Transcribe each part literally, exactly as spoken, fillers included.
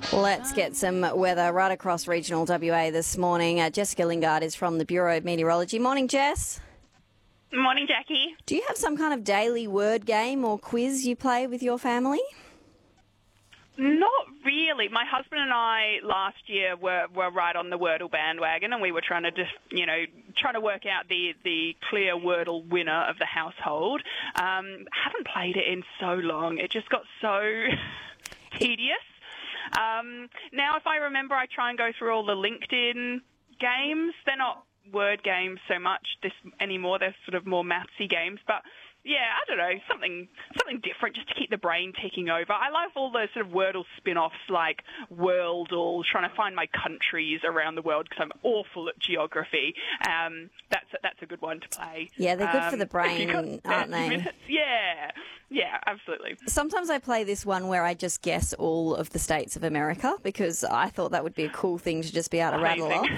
Let's get some weather right across regional W A this morning. Uh, Jessica Lingard is from the Bureau of Meteorology. Morning, Jess. Morning, Jackie. Do you have some kind of daily word game or quiz you play with your family? Not really. My husband and I last year were, were right on the Wordle bandwagon, and we were trying to just, you know, trying to work out the, the clear Wordle winner of the household. Um, haven't played it in so long. It just got so tedious. Um, now, if I remember, I try and go through all the LinkedIn games. They're not word games so much this anymore. They're sort of more mathsy games, but yeah, I don't know, something something different just to keep the brain ticking over. I love all those sort of Wordle spin-offs like Worldle, trying to find my countries around the world because I'm awful at geography. Um, that's that's a good one to play. Yeah, they're good um, for the brain, aren't they? Minutes. Yeah, yeah, absolutely. Sometimes I play this one where I just guess all of the states of America because I thought that would be a cool thing to just be able to Amazing. rattle off.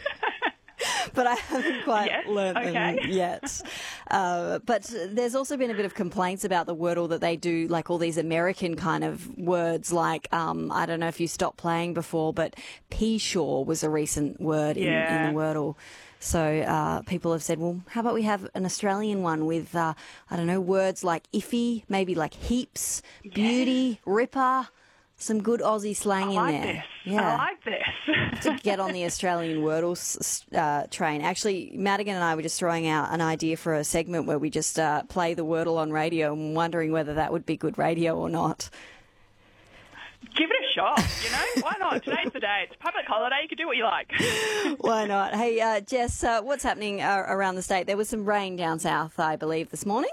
But I haven't quite yes, learnt okay. them yet. Uh, but there's also been a bit of complaints about the Wordle that they do, like all these American kind of words, like, um, I don't know if you stopped playing before, but Peashaw was a recent word in, yeah. in the Wordle. So uh, people have said, well, how about we have an Australian one with, uh, I don't know, words like iffy, maybe like heaps, yeah. beauty, ripper. Some good Aussie slang I in like there. This. Yeah. I like this. To get on the Australian Wordle uh, train. Actually, Madigan and I were just throwing out an idea for a segment where we just uh, play the Wordle on radio and wondering whether that would be good radio or not. Give it a shot, you know? Why not? Today's the day. It's a public holiday. You can do what you like. Why not? Hey, uh, Jess, uh, what's happening uh, around the state? There was some rain down south, I believe, this morning.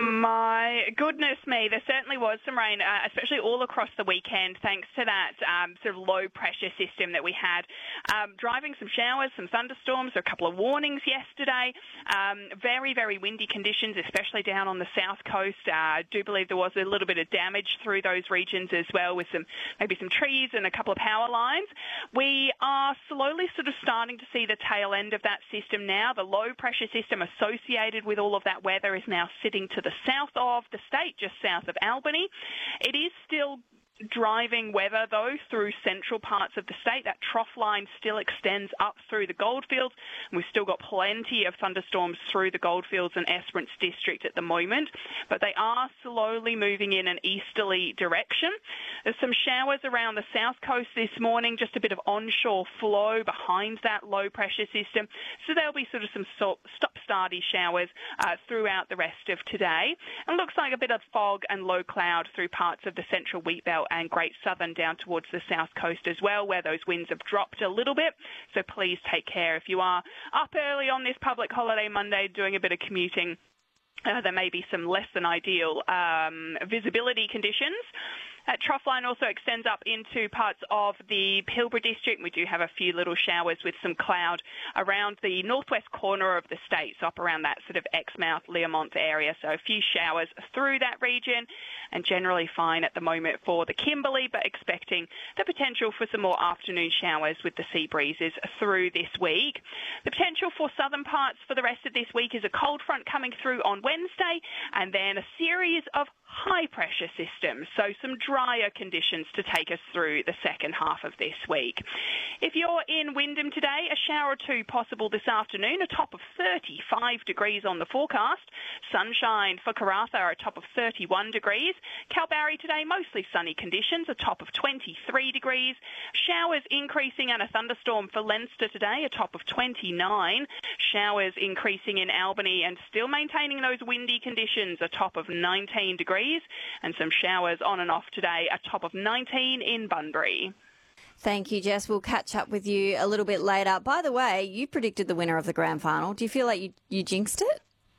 My goodness me, there certainly was some rain, uh, especially all across the weekend, thanks to that um, sort of low-pressure system that we had. Um, driving some showers, some thunderstorms, a couple of warnings yesterday. Um, very, very windy conditions, especially down on the south coast. Uh, I do believe there was a little bit of damage through those regions as well, with some maybe some trees and a couple of power lines. We are slowly sort of starting to see the tail end of that system now. The low-pressure system associated with all of that weather is now sitting to the south of the state, just south of Albany. It is still driving weather, though, through central parts of the state. That trough line still extends up through the goldfields, and we've still got plenty of thunderstorms through the goldfields and Esperance district at the moment, but they are slowly moving in an easterly direction. There's some showers around the south coast this morning, just a bit of onshore flow behind that low-pressure system, so there'll be sort of some stop-starty showers uh, throughout the rest of today. And it looks like a bit of fog and low cloud through parts of the central Wheatbelt and Great Southern down towards the south coast as well, where those winds have dropped a little bit. So please take care if you are up early on this public holiday Monday doing a bit of commuting. Uh, there may be some less than ideal um, visibility conditions. That trough line also extends up into parts of the Pilbara district. We do have a few little showers with some cloud around the northwest corner of the state, so up around that sort of Exmouth, Learmonth area. So a few showers through that region, and generally fine at the moment for the Kimberley, but expecting the potential for some more afternoon showers with the sea breezes through this week. The potential for southern parts for the rest of this week is a cold front coming through on Wednesday, and then a series of high-pressure systems, so some drier conditions to take us through the second half of this week. If you're in Wyndham today, a shower or two possible this afternoon, a top of thirty-five degrees on the forecast. Sunshine for Karratha, a top of thirty-one degrees. Kalbarri today, mostly sunny conditions, a top of twenty-three degrees. Showers increasing and a thunderstorm for Leinster today, a top of twenty-nine. Showers increasing in Albany and still maintaining those windy conditions, a top of nineteen degrees. And some showers on and off today, a top of nineteen in Bunbury. Thank you, Jess. We'll catch up with you a little bit later. By the way, you predicted the winner of the grand final. Do you feel like you, you jinxed it?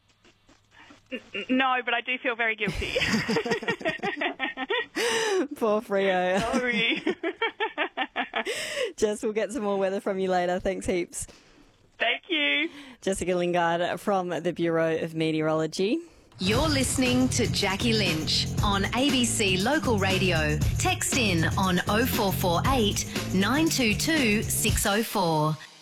N- no, but I do feel very guilty. Poor Freo. Sorry. Jess, we'll get some more weather from you later. Thanks heaps. Thank you. Jessica Lingard from the Bureau of Meteorology. You're listening to Jackie Lynch on A B C Local Radio. Text in on oh four four eight, nine two two, six oh four.